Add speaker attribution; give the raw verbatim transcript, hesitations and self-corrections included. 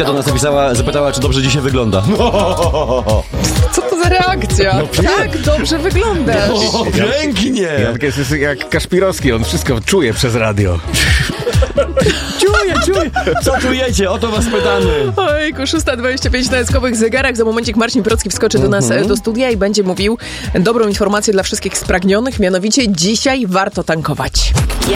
Speaker 1: Agnieszka do nas napisała, zapytała, czy dobrze dzisiaj wygląda.
Speaker 2: Co to za reakcja?
Speaker 1: No,
Speaker 2: tak dobrze wyglądasz.
Speaker 1: O, pięknie!
Speaker 3: Janka jest jak Kaszpirowski, on wszystko czuje przez radio.
Speaker 1: Czuję, czuję. Co czujecie? O to was pytamy.
Speaker 2: Ojku, szósta dwadzieścia pięć na eskowych zegarach. Za momencik Marcin Procki wskoczy do nas do studia i będzie mówił dobrą informację dla wszystkich spragnionych, mianowicie dzisiaj warto tankować.